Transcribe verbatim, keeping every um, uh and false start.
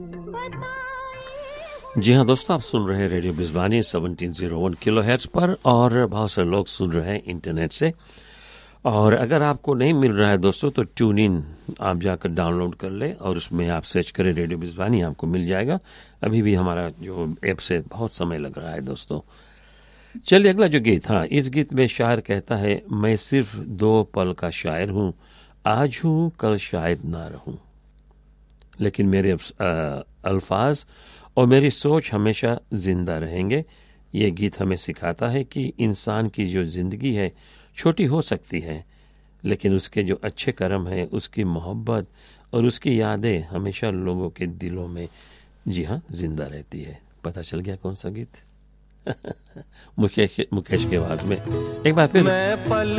जी हाँ दोस्तों, आप सुन रहे हैं रेडियो बिजवानी सत्रह सौ एक किलोहर्ट्ज पर और बहुत सारे लोग सुन रहे हैं इंटरनेट से। और अगर आपको नहीं मिल रहा है दोस्तों तो ट्यून इन आप जाकर डाउनलोड कर ले और उसमें आप सर्च करें रेडियो बिजवानी, आपको मिल जाएगा। अभी भी हमारा जो ऐप से बहुत समय लग रहा है दोस्तों। चलिए अगला जो गीत, हाँ इस गीत में शायर कहता है, मैं सिर्फ दो पल का शायर हूँ, आज हूँ कल शायद ना रहूं, लेकिन मेरे अल्फाज और मेरी सोच हमेशा जिंदा रहेंगे। ये गीत हमें सिखाता है कि इंसान की जो जिंदगी है छोटी हो सकती है, लेकिन उसके जो अच्छे कर्म है, उसकी मोहब्बत और उसकी यादें हमेशा लोगों के दिलों में जी हाँ जिंदा रहती है। पता चल गया कौन सा गीत? मुकेश मुकेश की आवाज में एक बार फिर